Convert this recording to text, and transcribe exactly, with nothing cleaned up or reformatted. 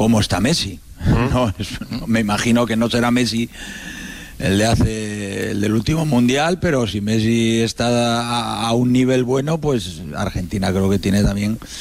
cómo está Messi. ¿Mm? No, es, no, me imagino que no será Messi el de hace el del último mundial, pero si Messi está a, a un nivel bueno, pues Argentina creo que tiene también